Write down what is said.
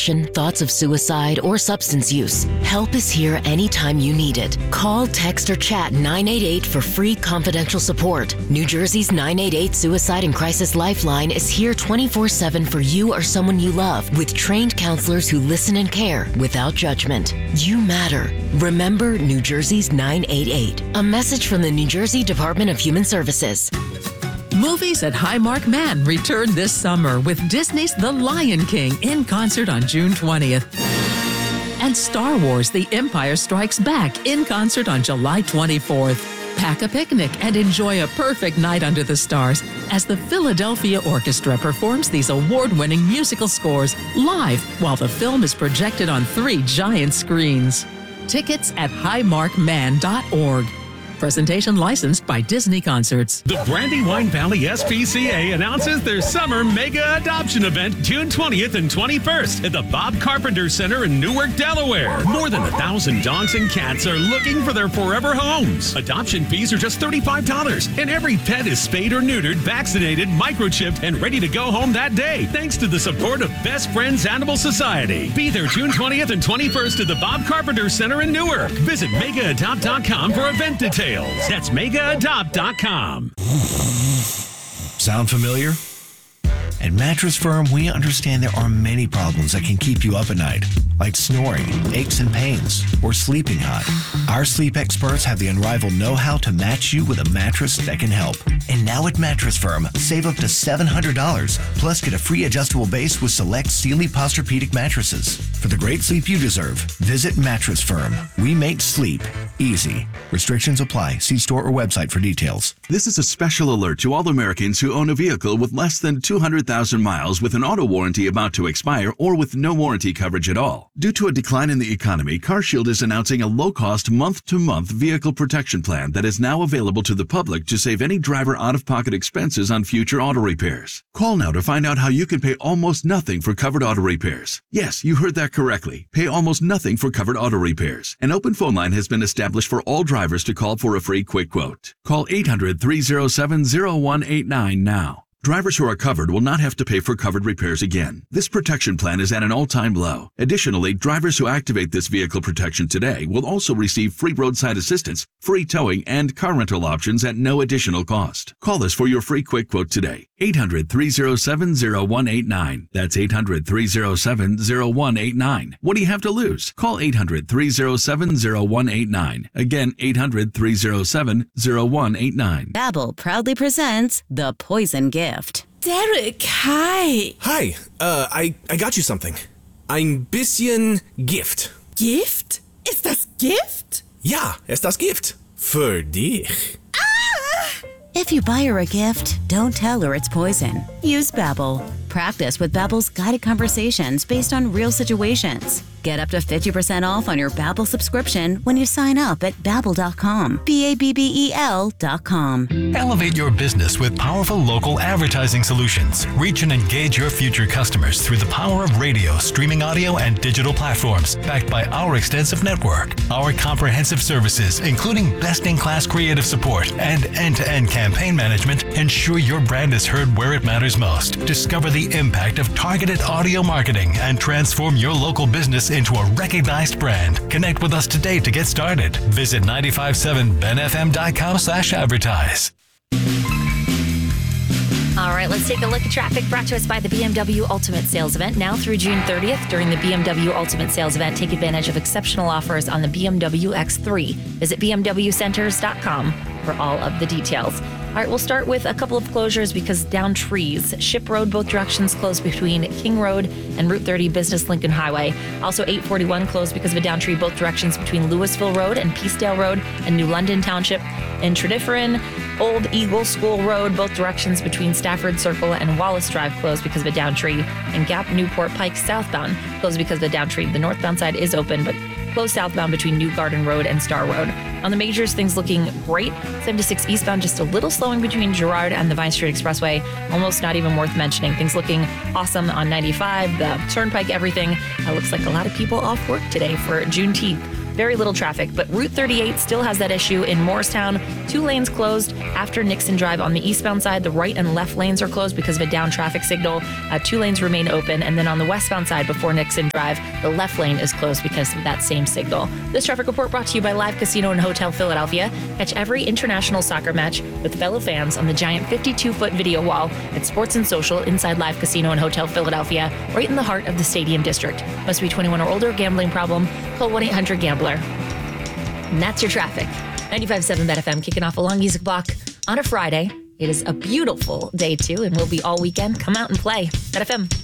depression, thoughts of suicide, or substance use. Help is here anytime you need it. Call, text, or chat 988 for free confidential support. New Jersey's 988 Suicide and Crisis Lifeline is here 24/7 for you or someone you love, with trained counselors who listen and care without judgment. You matter. Remember New Jersey's 988. A message from the New Jersey Department of Human Services. Movies at Highmark Man return this summer with Disney's The Lion King in concert on June 20th. And Star Wars The Empire Strikes Back in concert on July 24th. Pack a picnic and enjoy a perfect night under the stars as the Philadelphia Orchestra performs these award-winning musical scores live while the film is projected on 3 giant screens. Tickets at highmarkman.org. Presentation licensed by Disney Concerts. The Brandywine Valley SPCA announces their summer mega adoption event June 20th and 21st at the Bob Carpenter Center in Newark, Delaware. More than 1,000 dogs and cats are looking for their forever homes. Adoption fees are just $35, and every pet is spayed or neutered, vaccinated, microchipped, and ready to go home that day, thanks to the support of Best Friends Animal Society. Be there June 20th and 21st at the Bob Carpenter Center in Newark. Visit megaadopt.com for event details. That's megaadopt.com. Sound familiar? At Mattress Firm, we understand there are many problems that can keep you up at night, like snoring, aches and pains, or sleeping hot. Our sleep experts have the unrivaled know-how to match you with a mattress that can help. And now at Mattress Firm, save up to $700, plus get a free adjustable base with select Sealy Posturepedic mattresses. For the great sleep you deserve, visit Mattress Firm. We make sleep easy. Restrictions apply. See store or website for details. This is a special alert to all Americans who own a vehicle with less than 200,000 miles with an auto warranty about to expire or with no warranty coverage at all. Due to a decline in the economy, CarShield is announcing a low-cost month-to-month vehicle protection plan that is now available to the public to save any driver out-of-pocket expenses on future auto repairs. Call now to find out how you can pay almost nothing for covered auto repairs. Yes, you heard that correctly. Pay almost nothing for covered auto repairs. An open phone line has been established for all drivers to call for a free quick quote. Call 800-307-0189 now. Drivers who are covered will not have to pay for covered repairs again. This protection plan is at an all-time low. Additionally, drivers who activate this vehicle protection today will also receive free roadside assistance, free towing, and car rental options at no additional cost. Call us for your free quick quote today. 800-307-0189. That's 800-307-0189. What do you have to lose? Call 800-307-0189. Again, 800-307-0189. Babbel proudly presents The Poison Gift. Derek, hi. Hi, I got you something. Ein bisschen Gift. Gift? Ist das Gift? Ja, ist das Gift. Für dich. If you buy her a gift, don't tell her it's poison. Use Babbel. Practice with Babbel's guided conversations based on real situations. Get up to 50% off on your Babbel subscription when you sign up at Babbel.com. Babbel.com. Elevate your business with powerful local advertising solutions. Reach and engage your future customers through the power of radio, streaming audio, and digital platforms, backed by our extensive network. Our comprehensive services, including best-in-class creative support and end-to-end campaign management, ensure your brand is heard where it matters most. Discover the impact of targeted audio marketing and transform your local business into a recognized brand. Connect with us today to get started. Visit 957benfm.com/advertise. All right, let's take a look at traffic brought to us by the BMW Ultimate Sales Event. Now through June 30th, during the BMW Ultimate Sales Event, take advantage of exceptional offers on the BMW X3. Visit bmwcenters.com for all of the details. All right, we'll start with a couple of closures because down trees. Ship Road, both directions closed between King Road and Route 30 Business Lincoln Highway. Also 841 closed because of a down tree, both directions between Louisville Road and Peacedale Road and New London Township. In Tredyffrin, Old Eagle School Road, both directions between Stafford Circle and Wallace Drive closed because of a down tree. And Gap Newport Pike southbound closed because of a down tree. The northbound side is open, but closed southbound between New Garden Road and Star Road. On the majors, things looking great. 76 eastbound, just a little slowing between Girard and the Vine Street Expressway. Almost not even worth mentioning. Things looking awesome on 95, the Turnpike, everything. Looks like a lot of people off work today for Juneteenth. very little traffic. But Route 38 still has that issue in Morristown. 2 lanes closed after Nixon Drive on the eastbound side. The right and left lanes are closed because of a down traffic signal. 2 lanes remain open. And then on the westbound side before Nixon Drive, the left lane is closed because of that same signal. This traffic report brought to you by Live Casino and Hotel Philadelphia. Catch every international soccer match with fellow fans on the giant 52-foot video wall at Sports and Social inside Live Casino and Hotel Philadelphia, right in the heart of the Stadium District. Must be 21 or older. Gambling problem? Call 1-800-GAMBLER. And that's your traffic. 95.7 Bet FM kicking off a long music block on a Friday. It is a beautiful day, too, and will be all weekend. Come out and play. Bet FM.